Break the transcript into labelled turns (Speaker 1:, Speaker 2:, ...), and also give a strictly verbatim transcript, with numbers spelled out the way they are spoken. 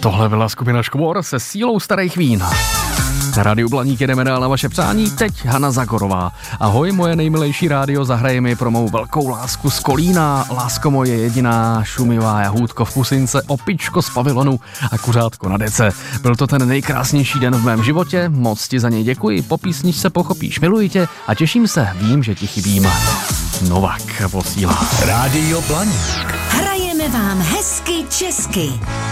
Speaker 1: Tohle byla skupina Škvor se sílou starých vín. Na Rádiu Blaník jedeme dál na vaše přání, teď Hana Zagorová. Ahoj, moje nejmilejší rádio, zahraje mi pro mou velkou lásku z Kolína. Lásko moje jediná, šumivá jahůdko v pusince, opičko z pavilonu a kuřátko na dece. Byl to ten nejkrásnější den v mém životě, moc ti za něj děkuji, po písničce pochopíš, miluji tě a těším se, vím, že ti chybím. Novák posílá.
Speaker 2: Rádio Blaník.
Speaker 3: Hrajeme vám hezky česky.